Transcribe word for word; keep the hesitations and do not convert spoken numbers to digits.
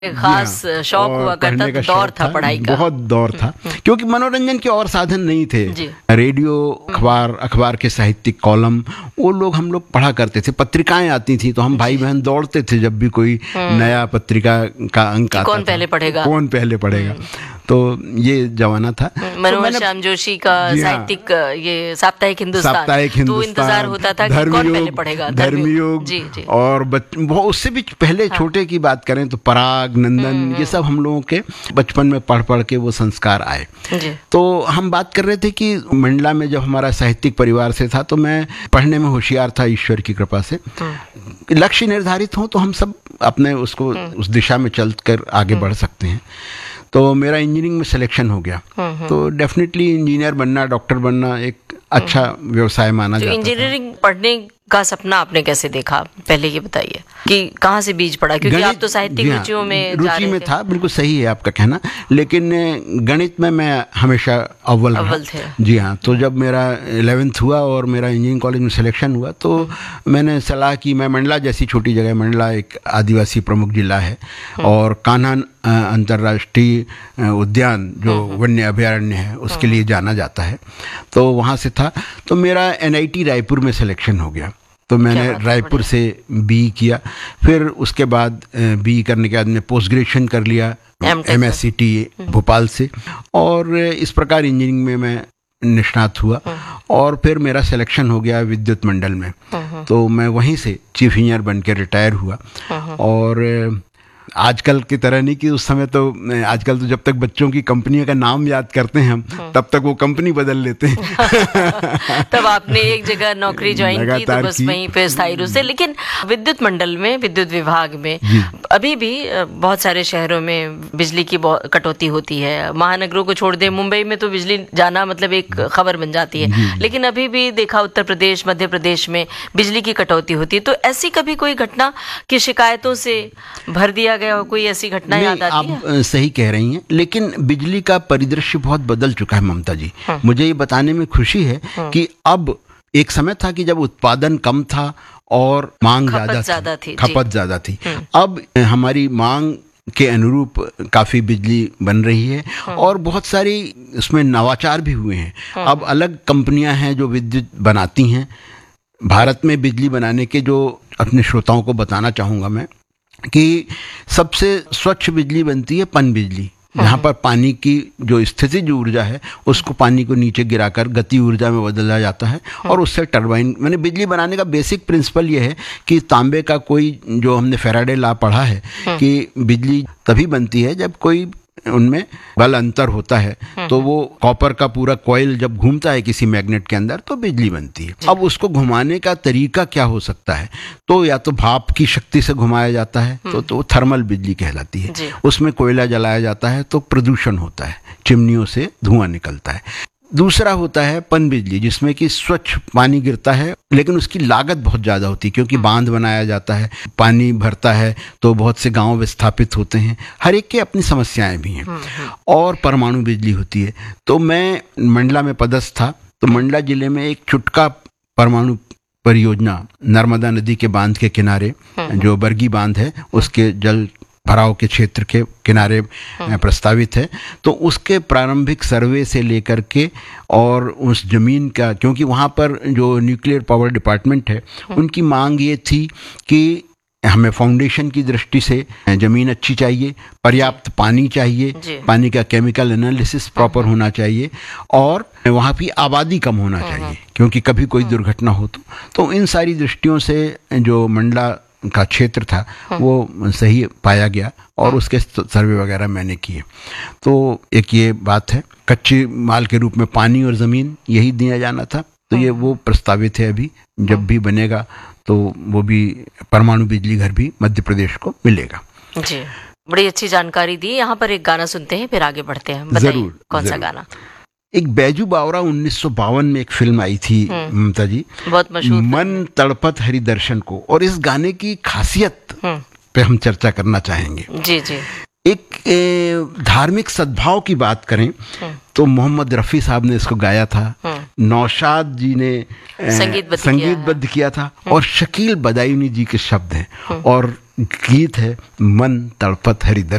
खास शौक हुआ करता, तो दौर था पढ़ाई का, बहुत दौर था, क्योंकि मनोरंजन के और साधन नहीं थे। रेडियो, अखबार, अखबार के साहित्यिक कॉलम, वो लोग हम लोग पढ़ा करते थे। पत्रिकाएं आती थी तो हम भाई बहन दौड़ते थे जब भी कोई नया पत्रिका का अंक आता कौन पहले पढ़ेगा कौन पहले पढ़ेगा तो ये जमाना था। मनोहर श्याम जोशी का साहित्यिक ये साप्ताहिक हिंदुस्तान, साप्ताहिक हिंदुस्तान, तो इंतजार होता था कि कौन पहले पढ़ेगा। धर्मयुग, जी, जी। और बहुत उससे भी पहले हाँ। छोटे की बात करें तो पराग, नंदन, ये सब हम लोगों के बचपन में पढ़ पढ़ के वो संस्कार आए। तो हम बात कर रहे थे कि मंडला में जब हमारा साहित्यिक परिवार से था तो मैं पढ़ने में होशियार था ईश्वर की कृपा से। लक्ष्य निर्धारित हो तो हम सब अपने उसको उस दिशा में चल कर आगे बढ़ सकते हैं। तो मेरा इंजीनियरिंग में सिलेक्शन हो गया, तो डेफिनेटली इंजीनियर बनना, डॉक्टर बनना एक अच्छा व्यवसाय माना जाता है। इंजीनियरिंग पढ़ने का सपना आपने कैसे देखा, पहले ये बताइए कि कहाँ से बीज पड़ा, क्योंकि आप तो साहित्यिक रुचियों में रुचि में था। बिल्कुल सही है आपका कहना, लेकिन गणित में मैं हमेशा अव्वल अव्वल थे। जी हाँ। तो जब मेरा इलेवेंथ हुआ और मेरा इंजीनियरिंग कॉलेज में सिलेक्शन हुआ तो मैंने सलाह की, मैं मंडला जैसी छोटी जगह, मंडला एक आदिवासी प्रमुख जिला है और कान्हा अंतर्राष्ट्रीय उद्यान जो वन्य अभयारण्य है उसके लिए जाना जाता है, तो वहाँ से था। तो मेरा एन आई टी रायपुर में सिलेक्शन हो गया, तो मैंने रायपुर से बी किया। फिर उसके बाद बी करने के बाद मैंने पोस्ट ग्रेजुएशन कर लिया M S C T Bhopal से, और इस प्रकार इंजीनियरिंग में मैं निष्णात हुआ। और फिर मेरा सिलेक्शन हो गया विद्युत मंडल में, तो मैं वहीं से चीफ इंजीनियर बन के रिटायर हुआ। और आजकल की तरह नहीं कि उस समय तो, आजकल तो जब तक बच्चों की कंपनियों का नाम याद करते हैं हम, तब तक वो कंपनी बदल लेते हैं। तब आपने एक जगह नौकरी ज्वाइन की तो बस वहीं पे स्थायी रूप से। लेकिन विद्युत मंडल में, विद्युत विभाग में अभी भी बहुत सारे शहरों में बिजली की कटौती होती है। महानगरों को छोड़ दें, मुंबई में तो बिजली जाना मतलब एक खबर बन जाती है, लेकिन अभी भी देखा उत्तर प्रदेश, मध्य प्रदेश में बिजली की कटौती होती है। तो ऐसी कभी कोई घटना की शिकायतों से भर दिया गया, कोई ऐसी घटना याद आती है? आप सही कह रही हैं, लेकिन बिजली का परिदृश्य बहुत बदल चुका है ममता जी। हाँ। मुझे ये बताने में खुशी है हाँ। कि अब एक समय था कि जब उत्पादन कम था और मांग ज्यादा थी, खपत ज्यादा थी। अब हमारी मांग के अनुरूप काफी बिजली बन रही है हाँ। और बहुत सारी उसमें नवाचार भी हुए हैं हाँ। अब अलग कंपनियां हैं जो विद्युत बनाती हैं। भारत में बिजली बनाने के, जो अपने श्रोताओं को बताना चाहूंगा मैं, कि सबसे स्वच्छ बिजली बनती है पन बिजली, जहाँ पर पानी की जो स्थितिज ऊर्जा है उसको पानी को नीचे गिराकर गति ऊर्जा में बदला जाता है और उससे टरबाइन, मैंने बिजली बनाने का बेसिक प्रिंसिपल ये है कि तांबे का कोई, जो हमने फैराडे लॉ पढ़ा है कि बिजली तभी बनती है जब कोई उनमें बल अंतर होता है, तो वो कॉपर का पूरा कॉइल जब घूमता है किसी मैग्नेट के अंदर तो बिजली बनती है। अब उसको घुमाने का तरीका क्या हो सकता है, तो या तो भाप की शक्ति से घुमाया जाता है तो तो थर्मल बिजली कहलाती है। उसमें कोयला जलाया जाता है तो प्रदूषण होता है, चिमनियों से धुआं निकलता है। दूसरा होता है पन बिजली, जिसमें कि स्वच्छ पानी गिरता है, लेकिन उसकी लागत बहुत ज़्यादा होती है क्योंकि बांध बनाया जाता है, पानी भरता है तो बहुत से गांव विस्थापित होते हैं, हर एक की अपनी समस्याएं भी हैं। और परमाणु बिजली होती है। तो मैं मंडला में पदस्थ था, तो मंडला जिले में एक चुटका परमाणु परियोजना नर्मदा नदी के बांध के किनारे, जो बरगी बांध है उसके जल भराव के क्षेत्र के किनारे हाँ। प्रस्तावित है। तो उसके प्रारंभिक सर्वे से लेकर के और उस जमीन का, क्योंकि वहाँ पर जो न्यूक्लियर पावर डिपार्टमेंट है हाँ। उनकी मांग ये थी कि हमें फाउंडेशन की दृष्टि से जमीन अच्छी चाहिए, पर्याप्त पानी चाहिए, पानी का केमिकल एनालिसिस प्रॉपर होना चाहिए और वहाँ की आबादी कम होना चाहिए क्योंकि कभी कोई दुर्घटना हो तो, तो इन सारी दृष्टियों से जो मंडला का क्षेत्र था वो सही पाया गया और उसके सर्वे वगैरह मैंने किए। तो एक ये बात है, कच्चे माल के रूप में पानी और ज़मीन यही दिया जाना था, तो ये वो प्रस्तावित है। अभी जब भी बनेगा तो वो भी परमाणु बिजली घर भी मध्य प्रदेश को मिलेगा। जी, बड़ी अच्छी जानकारी दी। यहाँ पर एक गाना सुनते हैं फिर आगे बढ़ते हैं। जरूर, कौन जरूर। सा गाना? एक बैजू बावरा उन्नीस सौ बावन में एक फिल्म आई थी ममता जी, बहुत मशहूर, मन तड़पत हरि दर्शन को, और इस गाने की खासियत पे हम चर्चा करना चाहेंगे। जी जी। एक ए, धार्मिक सद्भाव की बात करें तो मोहम्मद रफ़ी साहब ने इसको गाया था, नौशाद जी ने संगीतबद्ध संगीतबद्ध किया था और शकील बदायूनी जी के शब्द हैं और गीत है मन तड़पत हरिदर